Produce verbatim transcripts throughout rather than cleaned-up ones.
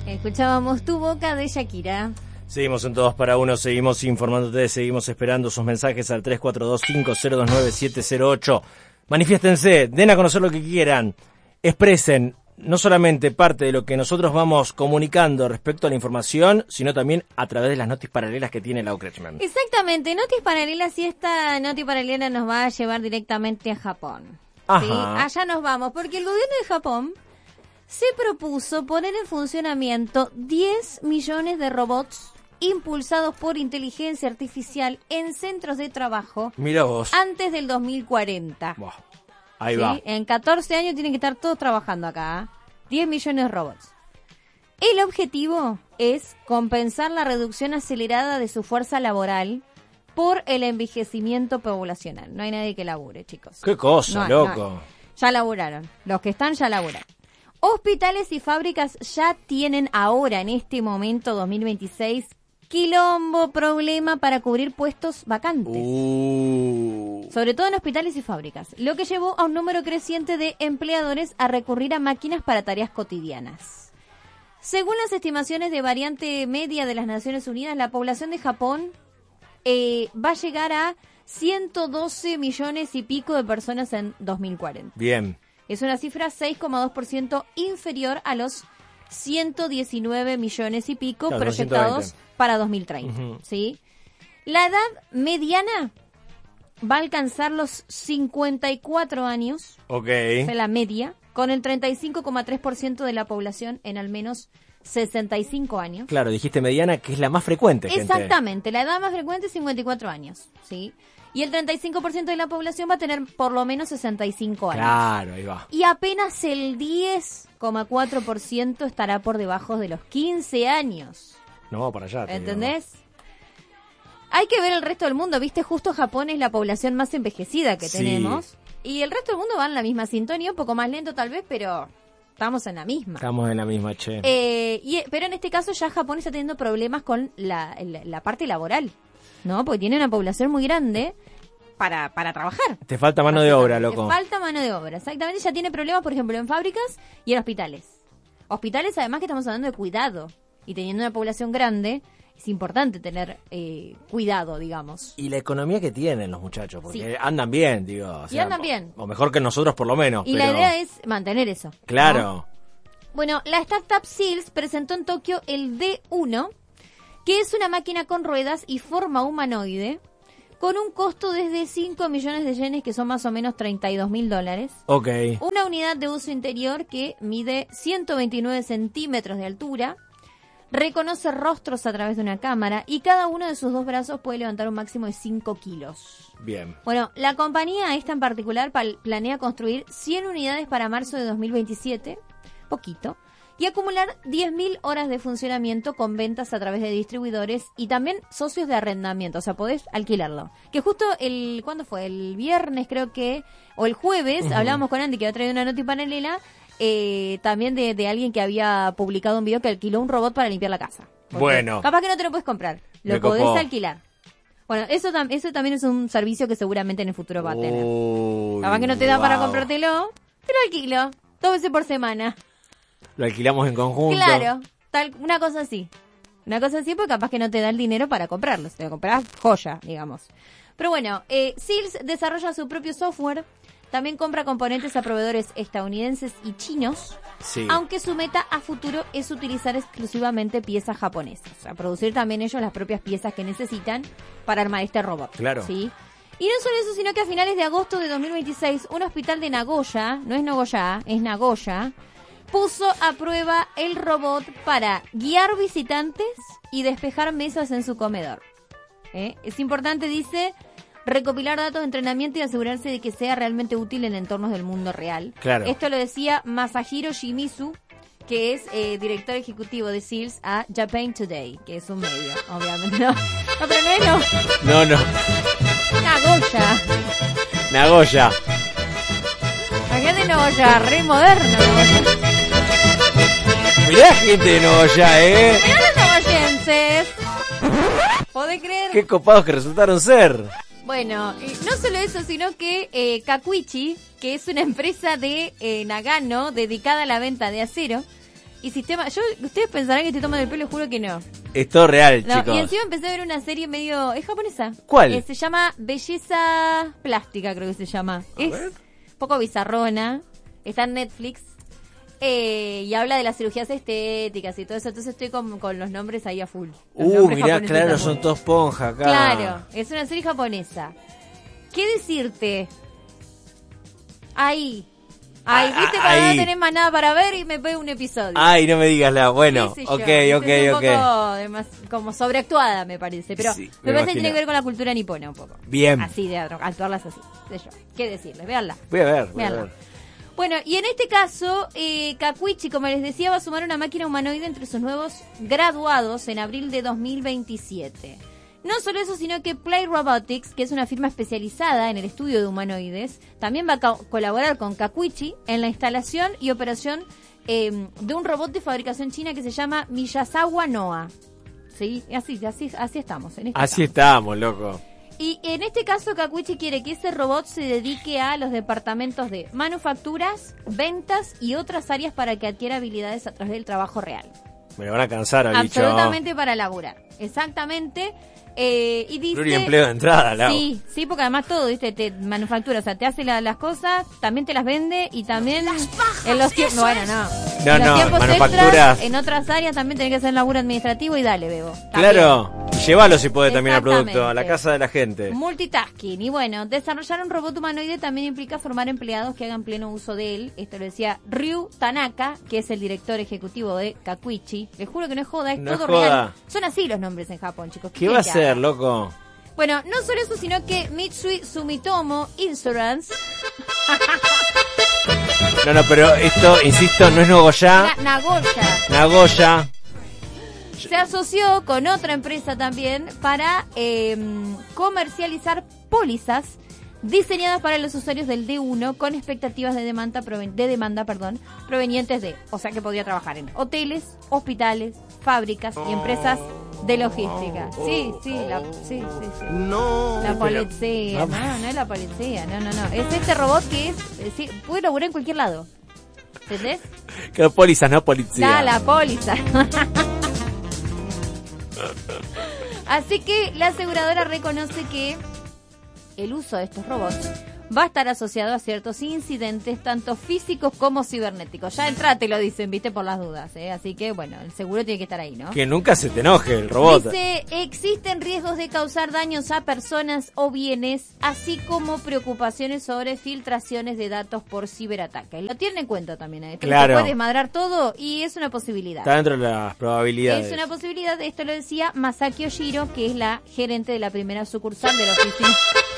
Escuchábamos Tu Boca de Shakira. Seguimos en Todos para Uno, seguimos informándote, seguimos esperando sus mensajes al tres cuatro dos cinco cero dos nueve siete cero ocho. Manifiéstense, den a conocer lo que quieran, expresen no solamente parte de lo que nosotros vamos comunicando respecto a la información, sino también a través de las noticias paralelas que tiene Lau Kretschmann. Exactamente, noticias paralelas, y esta noticia paralela nos va a llevar directamente a Japón. Ajá. ¿Sí? Allá nos vamos, porque el gobierno de Japón se propuso poner en funcionamiento diez millones de robots impulsados por inteligencia artificial en centros de trabajo. Mira vos. Antes del dos mil cuarenta. Buah. Ahí ¿Sí? va. En catorce años tienen que estar todos trabajando acá. ¿eh? diez millones de robots. El objetivo es compensar la reducción acelerada de su fuerza laboral por el envejecimiento poblacional. No hay nadie que labure, chicos. Qué cosa, No hay, loco. no hay. Ya laburaron. Los que están ya laburaron. Hospitales y fábricas ya tienen ahora, en este momento, dos mil veintiséis, quilombo, problema para cubrir puestos vacantes. Uh. Sobre todo en hospitales y fábricas, lo que llevó a un número creciente de empleadores a recurrir a máquinas para tareas cotidianas. Según las estimaciones de Variante Media de las Naciones Unidas, la población de Japón eh, va a llegar a ciento doce millones y pico de personas en dos mil cuarenta. Bien. Es una cifra seis coma dos por ciento inferior a los ciento diecinueve millones y pico Claro, proyectados ciento veinte. para dos mil treinta. Uh-huh. ¿Sí? La edad mediana va a alcanzar los cincuenta y cuatro años, Ok. o sea, la media, con el treinta y cinco coma tres por ciento de la población en al menos sesenta y cinco años. Claro, dijiste mediana, que es la más frecuente, gente. Exactamente, la edad más frecuente es cincuenta y cuatro años, ¿sí? Y el treinta y cinco por ciento de la población va a tener por lo menos sesenta y cinco años. Claro, ahí va. Y apenas el diez coma cuatro por ciento estará por debajo de los quince años. No vamos para allá. te digo. ¿Entendés? Hay que ver el resto del mundo, ¿viste? Justo Japón es la población más envejecida que Sí. tenemos. Y el resto del mundo va en la misma sintonía, un poco más lento tal vez, pero estamos en la misma. Estamos en la misma, che. Eh, y, pero en este caso ya Japón está teniendo problemas con la, la, la parte laboral, ¿no? Porque tiene una población muy grande para, para trabajar. Te falta mano de obra, loco. Te falta mano de obra, exactamente. Ya tiene problemas, por ejemplo, en fábricas y en hospitales. Hospitales, además, que estamos hablando de cuidado. Y teniendo una población grande, es importante tener eh, cuidado, digamos. Y la economía que tienen los muchachos, porque Sí. andan bien, digo. O Y sea, andan bien. O mejor que nosotros, por lo menos. Y pero... la idea es mantener eso. Claro. ¿no? Bueno, la startup Seals presentó en Tokio el D uno, que es una máquina con ruedas y forma humanoide, con un costo desde cinco millones de yenes, que son más o menos treinta y dos mil dólares. Ok. Una unidad de uso interior que mide ciento veintinueve centímetros de altura, reconoce rostros a través de una cámara y cada uno de sus dos brazos puede levantar un máximo de cinco kilos. Bien. Bueno, la compañía esta en particular pal- planea construir cien unidades para marzo de dos mil veintisiete, poquito, y acumular diez mil horas de funcionamiento con ventas a través de distribuidores y también socios de arrendamiento, o sea, podés alquilarlo. Que justo el, ¿cuándo fue? El viernes creo que, o el jueves, Uh-huh. hablábamos con Andy que había traído una nota paralela, eh, también de, de alguien que había publicado un video que alquiló un robot para limpiar la casa. Porque Bueno. capaz que no te lo puedes comprar, lo Me podés copó. alquilar. Bueno, eso, tam- eso también es un servicio que seguramente en el futuro va a tener. Uy, Capaz que no te da para wow. comprártelo, te lo alquilo, dos veces por semana. Lo alquilamos en conjunto. Claro, tal, una cosa así. Una cosa así, porque capaz que no te da el dinero para comprarlo. Te lo compras joya, digamos. Pero bueno, eh, Seals desarrolla su propio software. También compra componentes a proveedores estadounidenses y chinos. Sí. Aunque su meta a futuro es utilizar exclusivamente piezas japonesas. O sea, producir también ellos las propias piezas que necesitan para armar este robot. Claro. ¿Sí? Y no solo eso, sino que a finales de agosto de dos mil veintiséis, un hospital de Nagoya, no es Nagoya, es Nagoya, puso a prueba el robot para guiar visitantes y despejar mesas en su comedor. ¿Eh? Es importante, dice, recopilar datos de entrenamiento y asegurarse de que sea realmente útil en entornos del mundo real. Claro. Esto lo decía Masahiro Shimizu, que es eh, director ejecutivo de Seals, a Japan Today, que es un medio, obviamente. No, no pero no es no. No, no. Nagoya. Nagoya. La gente de Nagoya, re moderno. Mirá gente de Nagoya, ¿eh? Mirá los nagoyenses. ¿Podés creer? Qué copados que resultaron ser. Bueno, y no solo eso, sino que eh, Kakuichi, que es una empresa de eh, Nagano dedicada a la venta de acero, y sistema... Yo, ustedes pensarán que estoy tomando el pelo, juro que no. Es todo real, no, chicos. Y encima empecé a ver una serie medio... ¿Es japonesa? ¿Cuál? Eh, se llama Belleza Plástica, creo que se llama. A es ver. un poco bizarrona. Está en Netflix. Eh, y habla de las cirugías estéticas y todo eso. Entonces estoy con, con los nombres ahí a full. Los Uh, nombres mirá, japoneses claro, a full. son todos ponja acá. Claro, es una serie japonesa. ¿Qué decirte? Ahí. Ay, Ah, viste ah, cuando ahí. no tenés más nada para ver y me veo un episodio. Ay, no me digas la. Bueno, ¿Qué sé yo? ok, Viste, ok, es un ok. poco demas- como sobreactuada, me parece. Pero Sí, me, me parece que imagino. tiene que ver con la cultura nipona un poco. Bien. Así de actuarlas así. Sé yo. ¿Qué decirles? Véanla. Voy a ver, voy a Véanla. ver. Bueno, y en este caso, eh, Kakuichi, como les decía, va a sumar una máquina humanoide entre sus nuevos graduados en abril de dos mil veintisiete. No solo eso, sino que Play Robotics, que es una firma especializada en el estudio de humanoides, también va a co- colaborar con Kakuichi en la instalación y operación eh, de un robot de fabricación china que se llama Miyazawa Noa. Sí, así, así, así estamos. En este Así caso. estamos, loco. Y en este caso, Kakuichi quiere que ese robot se dedique a los departamentos de manufacturas, ventas y otras áreas para que adquiera habilidades a través del trabajo real. Me lo van a cansar al bicho. Absolutamente para laburar. Exactamente. Eh, y dice... Pluriempleo de entrada, Lau. Sí, sí, porque además todo, ¿viste? Te manufactura, o sea, te hace la- las cosas, también te las vende y también en los tiempos... Bueno, no. No, en los no, tiempos manufacturas- extras, en otras áreas también tenés que hacer laburo administrativo y dale, Bebo. También. Claro. Llévalo si puede también al producto, a la Exactamente. casa de la gente. Multitasking. Y bueno, desarrollar un robot humanoide también implica formar empleados que hagan pleno uso de él. Esto lo decía Ryu Tanaka, que es el director ejecutivo de Kakuichi. Les juro que no es joda, es No es todo joda. real. Son así los nombres en Japón, chicos. ¿Qué va a quieren que hacer, haga? loco? Bueno, no solo eso, sino que Mitsui Sumitomo Insurance, No, no, pero esto, insisto, no es Nogoyá, Na- Nagoya, Nagoya. se asoció con otra empresa también para eh, comercializar pólizas diseñadas para los usuarios del D uno con expectativas de demanda, proven- de demanda perdón, provenientes de, o sea que podría trabajar en hoteles, hospitales, fábricas y empresas de logística. Sí, sí, la, sí, sí, sí. No. La policía, no, no es la policía, no, no, no. Es este robot que es, eh, sí, puede laburar en cualquier lado. ¿Entendés? Que pólizas, no policía. Da la póliza. Así que la aseguradora reconoce que el uso de estos robots va a estar asociado a ciertos incidentes, tanto físicos como cibernéticos. Ya entrate, lo dicen, viste, por las dudas, ¿eh? Así que, bueno, el seguro tiene que estar ahí, ¿no? Que nunca se te enoje el robot. Dice, existen riesgos de causar daños a personas o bienes, así como preocupaciones sobre filtraciones de datos por ciberataques. Lo tienen en cuenta también, ¿eh? Claro. Se puede desmadrar todo y es una posibilidad. Está dentro de las probabilidades. Es una posibilidad, esto lo decía Masaki Oshiro, que es la gerente de la primera sucursal de la oficina...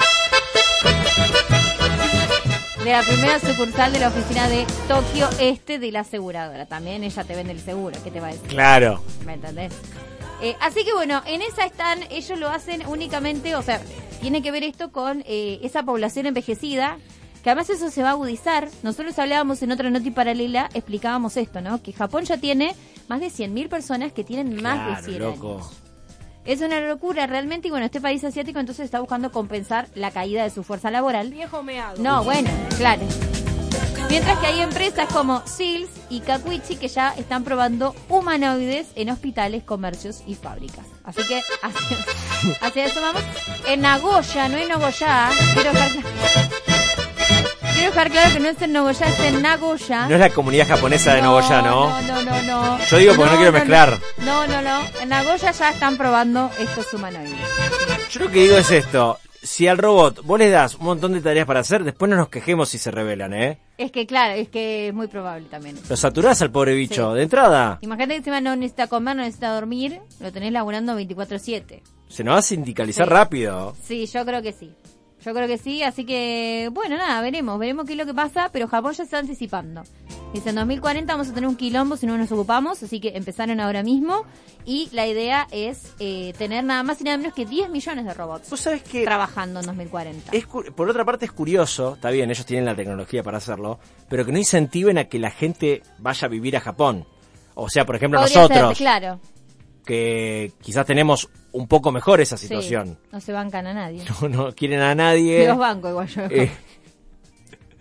de la primera sucursal de la oficina de Tokio Este de la aseguradora. También ella te vende el seguro, ¿qué te va a decir? Claro. ¿Me entendés? Eh, así que bueno, en esa están, ellos lo hacen únicamente, o sea, tiene que ver esto con eh, esa población envejecida, que además eso se va a agudizar. Nosotros hablábamos en otra noti paralela, explicábamos esto, ¿no? Que Japón ya tiene más de cien mil personas que tienen más Claro, de cien loco. años. Es una locura realmente y bueno, este país asiático entonces está buscando compensar la caída de su fuerza laboral. Viejo meado. No, bueno, claro. Mientras que hay empresas como Seals y Kakuichi que ya están probando humanoides en hospitales, comercios y fábricas. Así que hacia, hacia eso vamos. En Nagoya, no en Nogoyá. Quiero dejar, quiero dejar claro que no es en Nogoyá, es en Nagoya. No es la comunidad japonesa de Nogoyá, ¿no? No, no, no, no. Yo digo porque no quiero mezclar. No, no, no. En Nagoya ya están probando estos humanoides. Yo lo que digo es esto. Si al robot vos le das un montón de tareas para hacer, después no nos quejemos si se revelan, ¿eh? Es que claro, es que es muy probable también. Lo saturás al pobre bicho, Sí. de entrada. Imagínate que encima no necesita comer, no necesita dormir, lo tenés laburando veinticuatro siete. Se nos va a sindicalizar Sí. rápido. Sí, yo creo que sí. Yo creo que sí, así que, bueno, nada, veremos, veremos qué es lo que pasa, pero Japón ya se está anticipando. Dice, en dos mil cuarenta vamos a tener un quilombo si no nos ocupamos, así que empezaron ahora mismo, y la idea es eh, tener nada más y nada menos que diez millones de robots Vos sabés que... trabajando en dos mil cuarenta. Es, cu- por otra parte es curioso, está bien, ellos tienen la tecnología para hacerlo, pero que no incentiven a que la gente vaya a vivir a Japón. O sea, por ejemplo, Podría nosotros, ser, claro. que quizás tenemos un poco mejor esa situación. Sí, no se bancan a nadie. No, no quieren a nadie. Los bancos igual yo. Eh,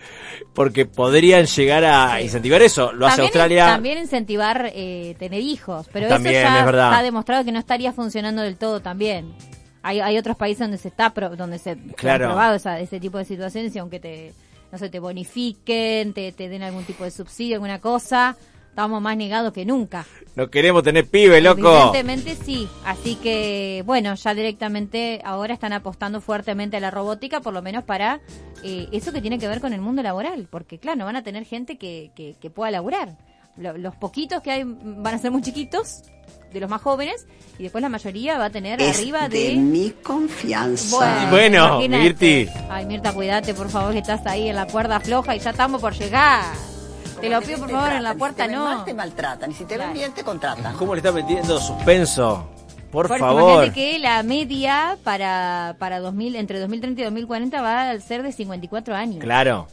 porque podrían llegar a sí. incentivar eso. Lo hace también Australia. In, también incentivar eh, tener hijos, pero también, eso ya es verdad. está demostrado que no estaría funcionando del todo también. Hay, hay otros países donde se está pro, donde se, claro. se han probado esa, ese tipo de situaciones y aunque te no sé te bonifiquen, te, te den algún tipo de subsidio, alguna cosa, estamos más negados que nunca. No queremos tener pibe, loco. Evidentemente sí, así que bueno, ya directamente ahora están apostando fuertemente a la robótica, por lo menos para eh, eso que tiene que ver con el mundo laboral, porque claro, no van a tener gente que, que, que pueda laburar. Lo, los poquitos que hay van a ser muy chiquitos, de los más jóvenes, y después la mayoría va a tener es arriba de... de mi confianza. Bueno, bueno Mirti. Ay, Mirta, cuídate, por favor, que estás ahí en la cuerda floja y ya estamos por llegar. Te lo pido, por favor, tratan, en la puerta si te no. Mal, te maltratan, y si te claro. ven bien, te contratan. ¿Cómo le está metiendo suspenso? Por, por favor. Imagínate que la media para, para dos mil, entre dos mil treinta y dos mil cuarenta va a ser de cincuenta y cuatro años. Claro.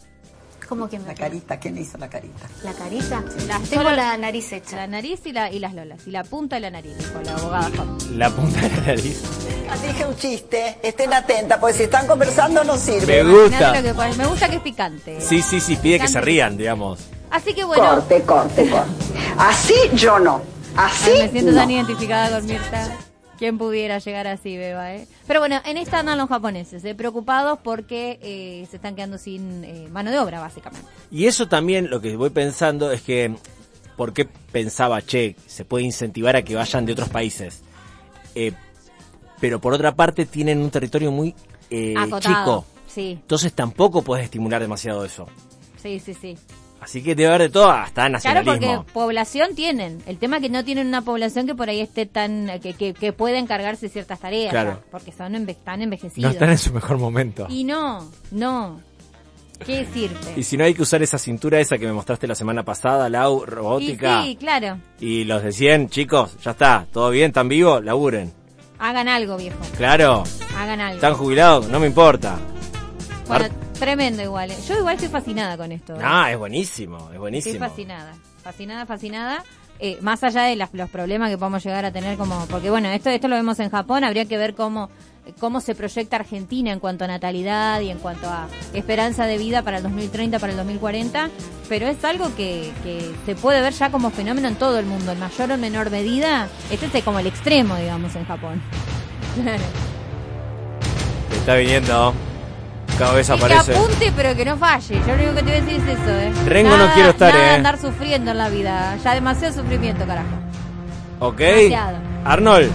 ¿Cómo que me La carita, ¿quién le hizo la carita? ¿La carita? La, Tengo solo, la nariz hecha. La nariz y, la, y las lolas. Y la punta de la nariz, dijo la abogada. La punta de la nariz. Dije un chiste, estén atentas, porque si están conversando no sirve. Me gusta. Lo que, me gusta que es picante. Sí, sí, sí, pide picante. Que se rían, digamos. Así que bueno. Corte, corte, corte. Así yo no. Así Ay, me siento no. tan identificada con Mirta. ¿Quién pudiera llegar así, Beba, eh? Pero bueno, en esta andan los japoneses, eh, preocupados porque eh, se están quedando sin eh, mano de obra, básicamente. Y eso también, lo que voy pensando es que, ¿por qué pensaba, che, se puede incentivar a que vayan de otros países? Eh, pero por otra parte tienen un territorio muy eh, chico. Sí. Entonces tampoco puedes estimular demasiado eso. Sí, sí, sí. Así que debe haber de todo, hasta nacionalismo. Claro, porque población tienen. El tema es que no tienen una población que por ahí esté tan... que, que, que pueda encargarse ciertas tareas. Claro. Porque son enve están envejecidos. No están en su mejor momento. Y no, no. ¿Qué decirte? Y si no hay que usar esa cintura esa que me mostraste la semana pasada, Lau, robótica. Y sí, claro. Y los de cien, chicos, ya está, todo bien, están vivos, laburen. Hagan algo, viejo. Claro. Hagan algo. Están jubilados, no me importa. Bueno, tremendo igual. ¿eh? Yo igual estoy fascinada con esto. ¿eh? Ah, es buenísimo, es buenísimo. Estoy fascinada, fascinada, fascinada. Eh, más allá de las, los problemas que podemos llegar a tener como... Porque bueno, esto esto lo vemos en Japón, habría que ver cómo cómo se proyecta Argentina en cuanto a natalidad y en cuanto a esperanza de vida para el dos mil treinta, para el dos mil cuarenta, pero es algo que, que se puede ver ya como fenómeno en todo el mundo, en mayor o menor medida. Este es como el extremo, digamos, en Japón. Claro. Está viniendo... Cada vez sí, aparece. Que apunte, pero que no falle. Yo lo único que te voy a decir es eso, ¿eh? Rengo nada, no quiero estar, nada ¿eh? de andar sufriendo en la vida. Ya demasiado sufrimiento, carajo. Ok. Demasiado. Arnold,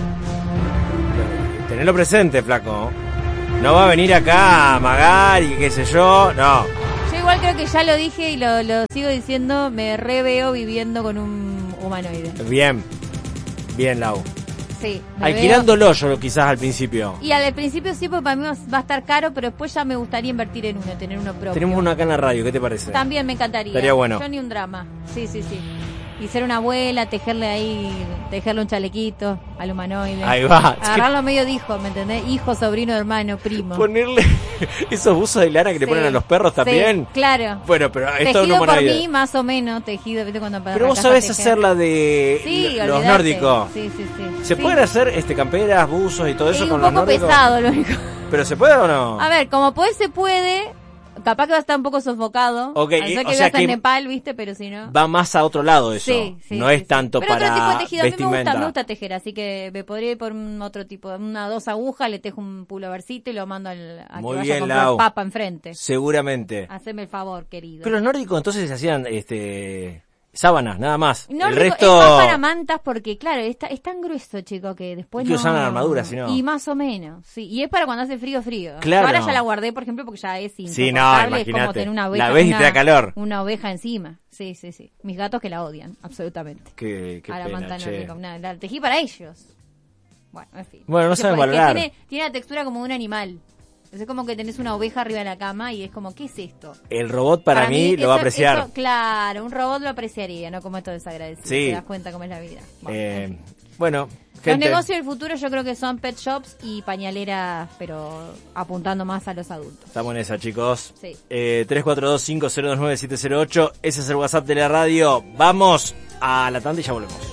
tenelo presente, flaco. No va a venir acá a amagar y qué sé yo. No. Yo igual creo que ya lo dije y lo, lo sigo diciendo. Me reveo viviendo con un humanoide. Bien. Bien, Lau. Sí, alquilándolo yo quizás al principio. Y al principio sí, porque para mí va a estar caro, pero después ya me gustaría invertir en uno, tener uno propio. Tenemos uno acá en la radio, ¿qué te parece? También me encantaría. Estaría bueno. Yo ni un drama. Sí, sí, sí. Y ser una abuela, tejerle ahí, tejerle un chalequito al humanoide. Ahí va. Agarrarlo medio de hijo, ¿me entendés? Hijo, sobrino, hermano, primo. Ponerle esos buzos de lana que le sí, ponen a los perros también. Sí, claro. Bueno, pero esto tejido es un humanoide. Por mí, más o menos, tejido, ¿viste? Cuando pero vos sabés hacer la de sí, los olvidate. nórdicos. Sí, sí, sí. ¿Se sí. pueden hacer este camperas, buzos y todo eso es con los nórdicos? un poco pesado, lo único. ¿Pero se puede o no? A ver, como puede, se puede... Capaz que va a estar un poco sofocado. Ok, a ser que o sea que en Nepal, ¿viste? Pero si no... Va más a otro lado eso. Sí, sí, no sí, es tanto sí. Pero para otro tipo de tejido. vestimenta. A mí me gusta, me gusta tejer, así que me podría ir por un otro tipo. Una dos agujas, le tejo un pulovercito y lo mando al, a Muy que vaya bien, a comprar Lau. papa enfrente. Seguramente. Haceme el favor, querido. Pero los nórdicos entonces se hacían este sábanas, nada más. No, el rico, resto... es más para mantas porque, claro, está, es tan grueso, chico, que después hay que no... usar una armadura, si no. Y más o menos, sí. Y es para cuando hace frío, frío. Claro. Ahora ya la guardé, por ejemplo, porque ya es insoportable. Sí, no, es imagínate. como tener una oveja, la ves y una, te da calor. Una oveja encima. Sí, sí, sí. Mis gatos que la odian, absolutamente. Qué, qué a la pena, manta che. nórdica. Una- La tejí para ellos. Bueno, en fin. Bueno, no Se saben puede, que valgar. Tiene, tiene la textura como de un animal. Es como que tenés una oveja arriba de la cama y es como, ¿qué es esto? El robot para, mí, lo eso- va a apreciar. eso, claro, un robot lo apreciaría, no como esto desagradecido. Sí. Te das cuenta cómo es la vida. Bueno, Eh, bueno, los gente. negocios del futuro yo creo que son pet shops y pañaleras, pero apuntando más a los adultos. Estamos en esa, chicos. Sí. Eh, tres cuatro dos, cinco cero dos nueve, siete cero ocho. Ese es el WhatsApp de la radio. Vamos a la tanda y ya volvemos.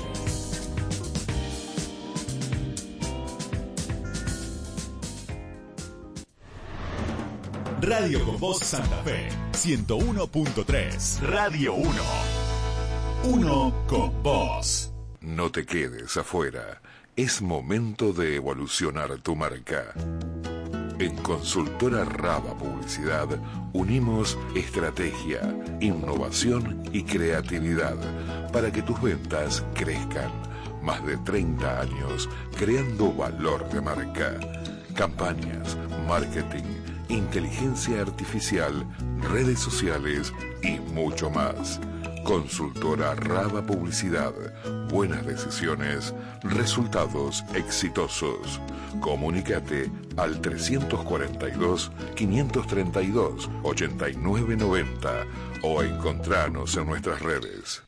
Radio con Voz Santa Fe, ciento uno punto tres. Radio uno. Uno con vos. No te quedes afuera. Es momento de evolucionar tu marca. En Consultora Raba Publicidad unimos estrategia, innovación y creatividad para que tus ventas crezcan. Más de treinta años creando valor de marca. Campañas, marketing, inteligencia artificial, redes sociales y mucho más. Consultora Raba Publicidad. Buenas decisiones, resultados exitosos. Comunícate al trescientos cuarenta y dos, quinientos treinta y dos, ochenta y nueve noventa o encontranos en nuestras redes.